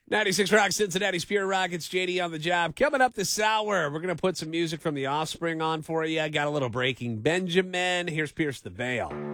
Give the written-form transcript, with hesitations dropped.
96 Rock, Cincinnati's Pure Rock. It's JD on the job. Coming up this hour, we're going to put some music from The Offspring on for you. I got a little Breaking Benjamin. Here's Pierce the Veil.